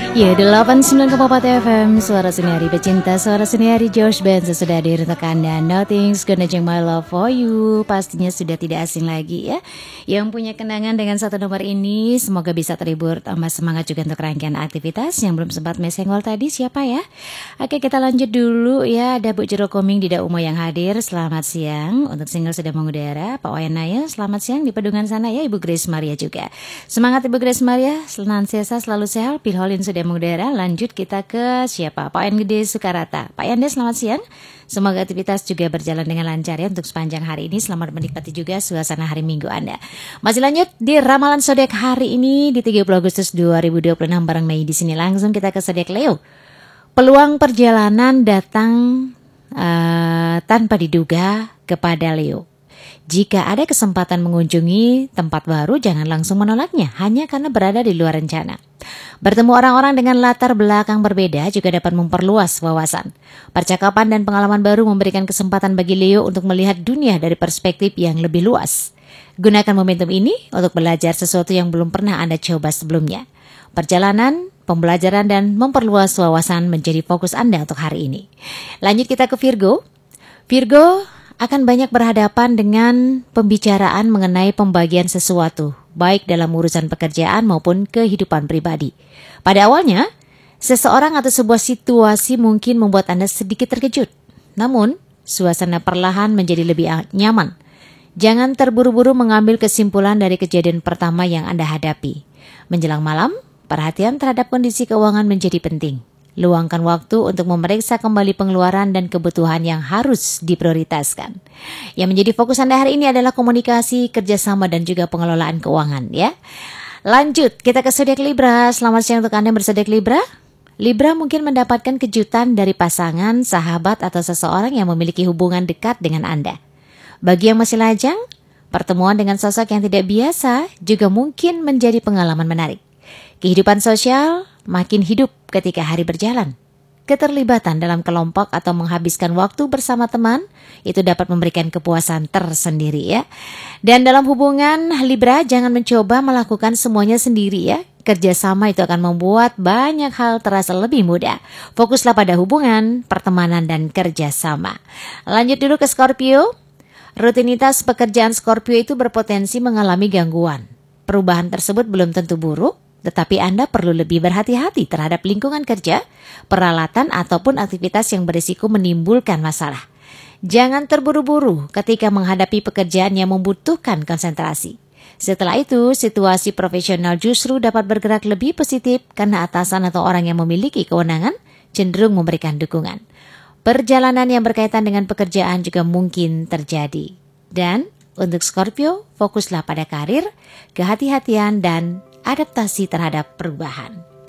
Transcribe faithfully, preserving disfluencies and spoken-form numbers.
Ya, delapan puluh sembilan koma empat F M, suara seniari pecinta, suara seniari Josh Ben sudah hadir untuk Anda. Nothing's gonna change my love for you. Pastinya sudah tidak asing lagi ya. Yang punya kenangan dengan satu nomor ini, semoga bisa terhibur, tambah semangat juga untuk rangkaian aktivitas. Yang belum sempat mesenggol tadi siapa ya? Oke, kita lanjut dulu ya. Ada Bu Jero Koming Dida Umo yang hadir. Selamat siang. Untuk single sudah mengudara, Pak Wayan Naya. Selamat siang di Pedungan sana ya, Ibu Grace Maria juga. Semangat Ibu Grace Maria, senantiasa selalu sehat. Pilholin sudah mengudara. Lanjut kita ke siapa? Pak Yan Gede Sukarata. Pak Yande, selamat siang. Semoga aktivitas juga berjalan dengan lancar ya untuk sepanjang hari ini. Selamat menikmati juga suasana hari Minggu Anda. Masih lanjut di ramalan zodiak hari ini di tiga puluh Agustus dua ribu dua puluh enam bareng Mei di sini. Langsung kita ke zodiak Leo. Peluang perjalanan datang uh, tanpa diduga kepada Leo. Jika ada kesempatan mengunjungi tempat baru, jangan langsung menolaknya hanya karena berada di luar rencana. Bertemu orang-orang dengan latar belakang berbeda juga dapat memperluas wawasan. Percakapan dan pengalaman baru memberikan kesempatan bagi Leo untuk melihat dunia dari perspektif yang lebih luas. Gunakan momentum ini untuk belajar sesuatu yang belum pernah Anda coba sebelumnya. Perjalanan, pembelajaran, dan memperluas wawasan menjadi fokus Anda untuk hari ini. Lanjut kita ke Virgo. Virgo akan banyak berhadapan dengan pembicaraan mengenai pembagian sesuatu, baik dalam urusan pekerjaan maupun kehidupan pribadi. Pada awalnya, seseorang atau sebuah situasi mungkin membuat Anda sedikit terkejut. Namun, suasana perlahan menjadi lebih nyaman. Jangan terburu-buru mengambil kesimpulan dari kejadian pertama yang Anda hadapi. Menjelang malam, perhatian terhadap kondisi keuangan menjadi penting. Luangkan waktu untuk memeriksa kembali pengeluaran dan kebutuhan yang harus diprioritaskan. Yang menjadi fokus Anda hari ini adalah komunikasi, kerjasama, dan juga pengelolaan keuangan ya. Lanjut, kita ke zodiak Libra. Selamat siang untuk Anda berzodiak Libra. Libra mungkin mendapatkan kejutan dari pasangan, sahabat, atau seseorang yang memiliki hubungan dekat dengan Anda. Bagi yang masih lajang, pertemuan dengan sosok yang tidak biasa juga mungkin menjadi pengalaman menarik. Kehidupan sosial makin hidup ketika hari berjalan. Keterlibatan dalam kelompok atau menghabiskan waktu bersama teman itu dapat memberikan kepuasan tersendiri ya. Dan dalam hubungan Libra, jangan mencoba melakukan semuanya sendiri ya. Kerjasama itu akan membuat banyak hal terasa lebih mudah. Fokuslah pada hubungan, pertemanan, dan kerjasama. Lanjut dulu ke Scorpio. Rutinitas pekerjaan Scorpio itu berpotensi mengalami gangguan. Perubahan tersebut belum tentu buruk, tetapi Anda perlu lebih berhati-hati terhadap lingkungan kerja, peralatan, ataupun aktivitas yang berisiko menimbulkan masalah. Jangan terburu-buru ketika menghadapi pekerjaan yang membutuhkan konsentrasi. Setelah itu, situasi profesional justru dapat bergerak lebih positif karena atasan atau orang yang memiliki kewenangan cenderung memberikan dukungan. Perjalanan yang berkaitan dengan pekerjaan juga mungkin terjadi. Dan untuk Scorpio, fokuslah pada karir, kehati-hatian, dan adaptasi terhadap perubahan.